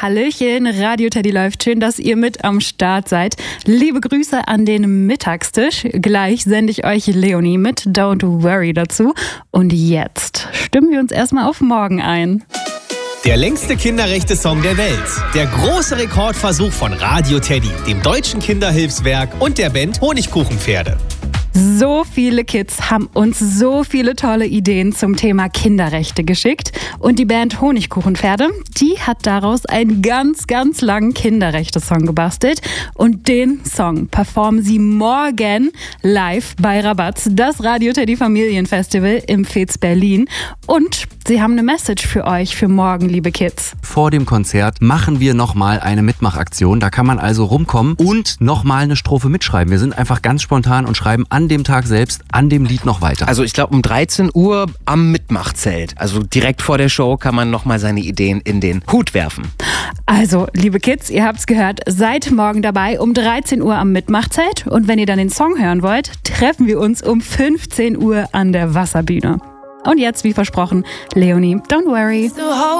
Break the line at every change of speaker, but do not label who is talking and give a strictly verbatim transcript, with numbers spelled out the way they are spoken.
Hallöchen, Radio Teddy läuft. Schön, dass ihr mit am Start seid. Liebe Grüße an den Mittagstisch. Gleich sende ich euch Leonie mit Don't Worry dazu. Und jetzt stimmen wir uns erstmal auf morgen ein.
Der längste Kinderrechte-Song der Welt. Der große Rekordversuch von Radio Teddy, dem Deutschen Kinderhilfswerk und der Band Honigkuchenpferde.
So viele Kids haben uns so viele tolle Ideen zum Thema Kinderrechte geschickt. Und die Band Honigkuchenpferde, die hat daraus einen ganz, ganz langen Kinderrechte-Song gebastelt. Und den Song performen sie morgen live bei Rabatz, das Radio Teddy Familienfestival im Fez Berlin. Und sie haben eine Message für euch für morgen, liebe Kids.
Vor dem Konzert machen wir nochmal eine Mitmachaktion. Da kann man also rumkommen und nochmal eine Strophe mitschreiben. Wir sind einfach ganz spontan und schreiben an dem Tag selbst, an dem Lied noch weiter.
Also ich glaube um dreizehn Uhr am Mitmachzelt. Also direkt vor der Show kann man nochmal seine Ideen in den Hut werfen.
Also, liebe Kids, ihr habt's gehört, seid morgen dabei um dreizehn Uhr am Mitmachzelt. Und wenn ihr dann den Song hören wollt, treffen wir uns um fünfzehn Uhr an der Wasserbühne. Und jetzt, wie versprochen, Leonie, Don't Worry.